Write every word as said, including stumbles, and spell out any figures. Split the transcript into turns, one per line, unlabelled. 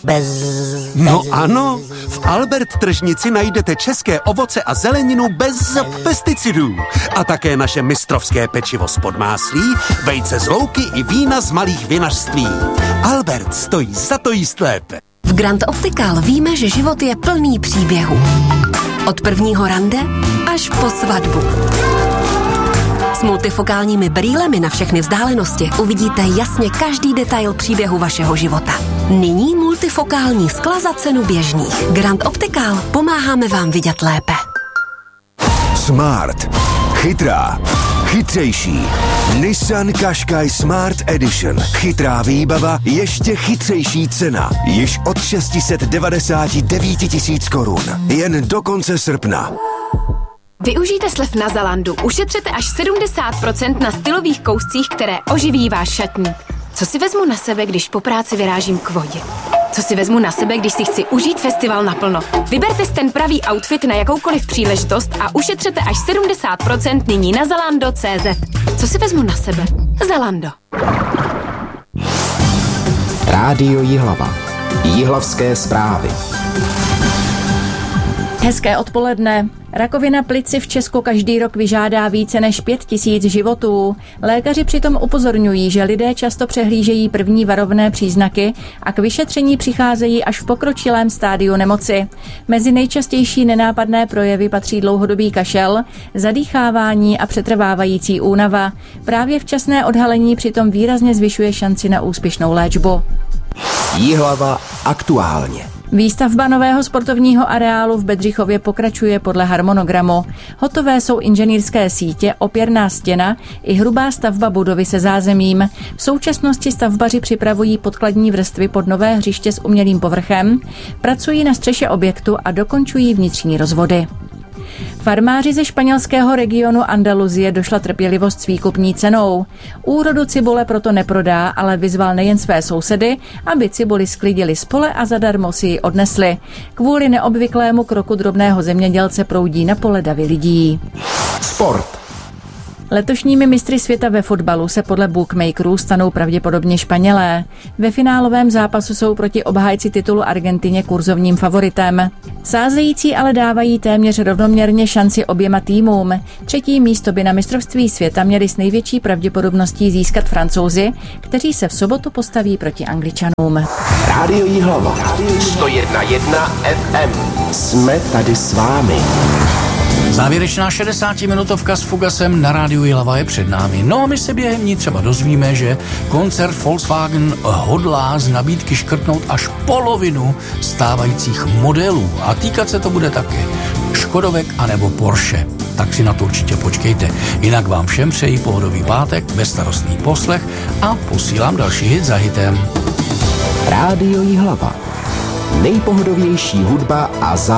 bez...
No ano, v Albert tržnici najdete české ovoce a zeleninu bez pesticidů. A také naše mistrovské pečivo z podmáslí, vejce z louky i vína z malých vinařství. Albert stojí za to jíst lépe.
V Grand Optical víme, že život je plný příběhů. Od prvního rande až po svatbu. S multifokálními brýlemi na všechny vzdálenosti uvidíte jasně každý detail příběhu vašeho života. Nyní multifokální skla za cenu běžných. Grand Optical, pomáháme vám vidět lépe.
Smart. Chytrá. Chytřejší. Nissan Qashqai Smart Edition. Chytrá výbava, ještě chytřejší cena. Již od šest set devadesát devět tisíc korun. Jen do konce srpna.
Využijte slev na Zalandu. Ušetřete až sedmdesát procent na stylových kouscích, které oživí váš šatník. Co si vezmu na sebe, když po práci vyrážím k vodě? Co si vezmu na sebe, když si chci užít festival naplno? Vyberte si ten pravý outfit na jakoukoliv příležitost a ušetřete až sedmdesát procent nyní na zalando tečka cé zet. Co si vezmu na sebe? Zalando.
Rádio Jihlava. Jihlavské zprávy.
Hezké odpoledne. Rakovina plic si v Česku každý rok vyžádá více než pět tisíc životů. Lékaři přitom upozorňují, že lidé často přehlížejí první varovné příznaky a k vyšetření přicházejí až v pokročilém stádiu nemoci. Mezi nejčastější nenápadné projevy patří dlouhodobý kašel, zadýchávání a přetrvávající únava. Právě včasné odhalení přitom výrazně zvyšuje šanci na úspěšnou léčbu.
Jihlava aktuálně.
Výstavba nového sportovního areálu v Bedřichově pokračuje podle harmonogramu. Hotové jsou inženýrské sítě, opěrná stěna i hrubá stavba budovy se zázemím. V současnosti stavbaři připravují podkladní vrstvy pod nové hřiště s umělým povrchem, pracují na střeše objektu a dokončují vnitřní rozvody. Farmáři ze španělského regionu Andaluzie došla trpělivost s výkupní cenou. Úrodu cibule proto neprodá, ale vyzval nejen své sousedy, aby cibuli sklidili z pole a zadarmo si ji odnesli. Kvůli neobvyklému kroku drobného zemědělce proudí na pole davy lidí.
Sport.
Letošními mistry světa ve fotbalu se podle bookmakerů stanou pravděpodobně Španělé. Ve finálovém zápasu jsou proti obhájci titulu Argentině kurzovním favoritem. Sázející ale dávají téměř rovnoměrně šanci oběma týmům. Třetí místo by na mistrovství světa měli s největší pravděpodobností získat Francouzi, kteří se v sobotu postaví proti Angličanům.
Rádio Jihlava. sto jedna jedna ef em. Jsme tady s vámi.
Závěrečná šedesátiminutovka s Fugasem na rádiu Jihlava je před námi. No a my se během ní třeba dozvíme, že koncert Volkswagen hodlá z nabídky škrtnout až polovinu stávajících modelů. A týkat se to bude taky Škodovek anebo Porsche. Tak si na to určitě počkejte. Jinak vám všem přeji pohodový pátek, bezstarostný poslech a posílám další hit za hitem.
Rádio Jihlava. Nejpohodovější hudba a zá